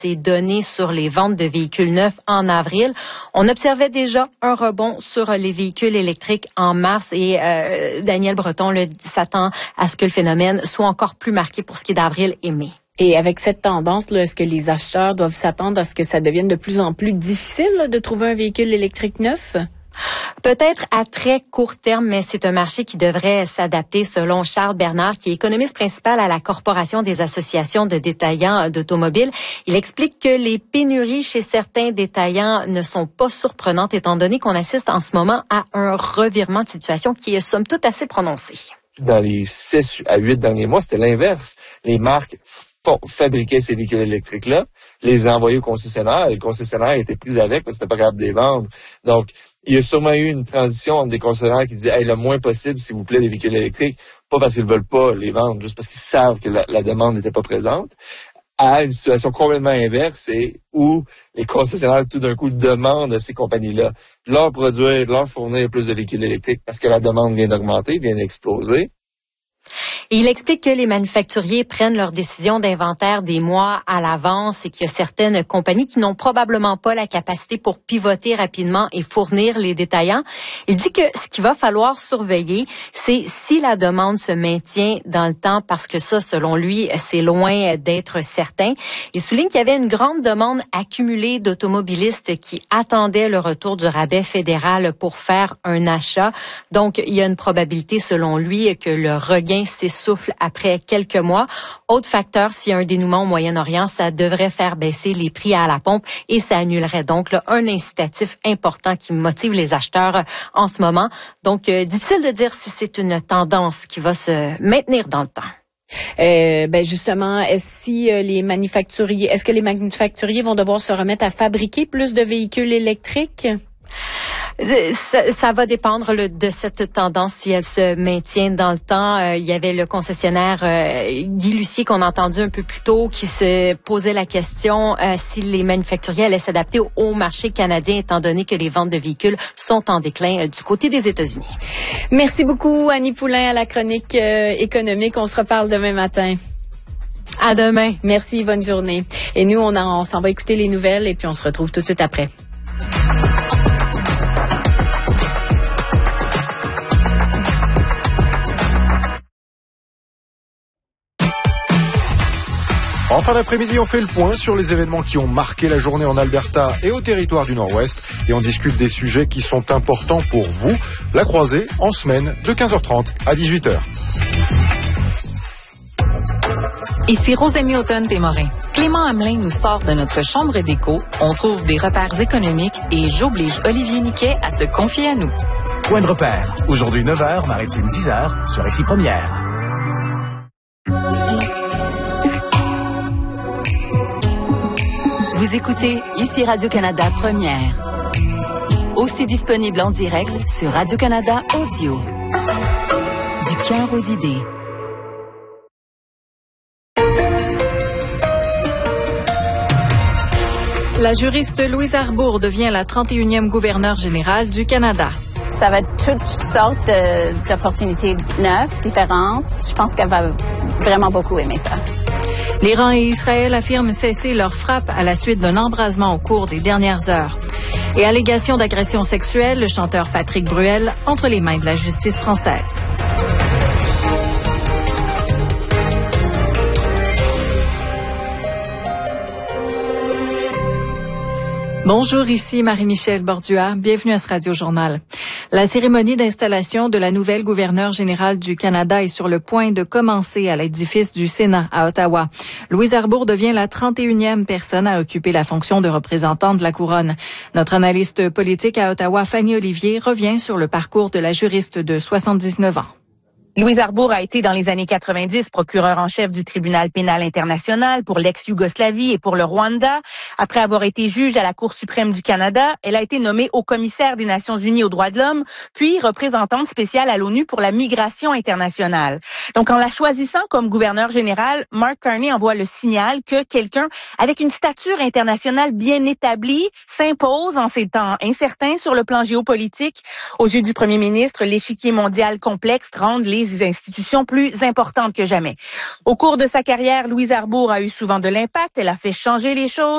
Ces données sur les ventes de véhicules neufs en avril. On observait déjà un rebond sur les véhicules électriques en mars et Daniel Breton s'attend à ce que le phénomène soit encore plus marqué pour ce qui est d'avril et mai. Et avec cette tendance-là, est-ce que les acheteurs doivent s'attendre à ce que ça devienne de plus en plus difficile de trouver un véhicule électrique neuf? Peut-être à très court terme, mais c'est un marché qui devrait s'adapter selon Charles Bernard, qui est économiste principal à la Corporation des associations de détaillants d'automobiles. Il explique que les pénuries chez certains détaillants ne sont pas surprenantes étant donné qu'on assiste en ce moment à un revirement de situation qui est somme toute assez prononcé. Dans les 6 à 8 derniers mois, c'était l'inverse. Les marques fabriquaient ces véhicules électriques-là, les envoyaient au concessionnaire, et le concessionnaire était pris avec parce que c'était pas capable de les vendre. Donc, il y a sûrement eu une transition entre des concessionnaires qui disaient le moins possible, s'il vous plaît, des véhicules électriques, pas parce qu'ils veulent pas les vendre, juste parce qu'ils savent que la demande n'était pas présente, à une situation complètement inverse, et où les concessionnaires tout d'un coup demandent à ces compagnies-là de leur produire, de leur fournir plus de véhicules électriques parce que la demande vient d'augmenter, vient d'exploser. Et il explique que les manufacturiers prennent leurs décisions d'inventaire des mois à l'avance et qu'il y a certaines compagnies qui n'ont probablement pas la capacité pour pivoter rapidement et fournir les détaillants. Il dit que ce qu'il va falloir surveiller, c'est si la demande se maintient dans le temps parce que ça, selon lui, c'est loin d'être certain. Il souligne qu'il y avait une grande demande accumulée d'automobilistes qui attendaient le retour du rabais fédéral pour faire un achat. Donc, il y a une probabilité, selon lui, que le regain s'essouffle après quelques mois. Autre facteur, s'il y a un dénouement au Moyen-Orient, ça devrait faire baisser les prix à la pompe et ça annulerait donc un incitatif important qui motive les acheteurs en ce moment. Donc, difficile de dire si c'est une tendance qui va se maintenir dans le temps. Justement, est-ce que les manufacturiers vont devoir se remettre à fabriquer plus de véhicules électriques? Ça va dépendre de cette tendance si elle se maintient dans le temps. Il y avait le concessionnaire Guy Lucier qu'on a entendu un peu plus tôt qui se posait la question si les manufacturiers allaient s'adapter au marché canadien étant donné que les ventes de véhicules sont en déclin du côté des États-Unis. Merci beaucoup Annie Poulain à la chronique économique. On se reparle demain matin. À demain. Merci, bonne journée. Et nous, on s'en va écouter les nouvelles et puis on se retrouve tout de suite après. En fin d'après-midi, on fait le point sur les événements qui ont marqué la journée en Alberta et au territoire du Nord-Ouest. Et on discute des sujets qui sont importants pour vous. La croisée, en semaine, de 15h30 à 18h. Ici Rosémie Automne-Desmorin. Clément Hamelin nous sort de notre chambre d'écho. On trouve des repères économiques et j'oblige Olivier Niquet à se confier à nous. Point de repère. Aujourd'hui 9h, Maritime 10h, sur Ici Première. Vous écoutez Ici Radio-Canada Première. Aussi disponible en direct sur Radio-Canada Audio. Du cœur aux idées. La juriste Louise Arbour devient la 31e gouverneure générale du Canada. Ça va être toutes sortes d'opportunités neuves, différentes. Je pense qu'elle va vraiment beaucoup aimer ça. L'Iran et Israël affirment cesser leur frappe à la suite d'un embrasement au cours des dernières heures. Et allégation d'agression sexuelle, le chanteur Patrick Bruel entre les mains de la justice française. Bonjour, ici Marie-Michèle Bordua. Bienvenue à ce Radio-Journal. La cérémonie d'installation de la nouvelle gouverneure générale du Canada est sur le point de commencer à l'édifice du Sénat à Ottawa. Louise Arbour devient la 31e personne à occuper la fonction de représentante de la couronne. Notre analyste politique à Ottawa, Fanny Olivier, revient sur le parcours de la juriste de 79 ans. Louise Arbour a été dans les années 90 procureure en chef du tribunal pénal international pour l'ex-Yougoslavie et pour le Rwanda. Après avoir été juge à la Cour suprême du Canada, elle a été nommée haut-commissaire des Nations unies aux droits de l'homme, puis représentante spéciale à l'ONU pour la migration internationale. Donc, en la choisissant comme gouverneur général, Mark Carney envoie le signal que quelqu'un avec une stature internationale bien établie s'impose en ces temps incertains sur le plan géopolitique. Aux yeux du premier ministre, l'échiquier mondial complexe rend les institutions plus importantes que jamais. Au cours de sa carrière, Louise Arbour a eu souvent de l'impact. Elle a fait changer les choses.